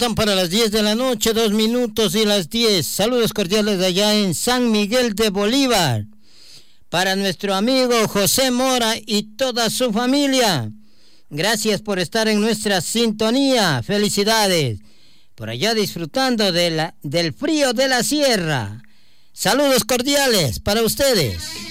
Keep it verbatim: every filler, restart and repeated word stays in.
Están para las diez de la noche, dos minutos y las diez. Saludos cordiales de allá en San Miguel de Bolívar. Para nuestro amigo José Mora y toda su familia. Gracias por estar en nuestra sintonía. Felicidades. Por allá disfrutando de la, del frío de la sierra. Saludos cordiales para ustedes.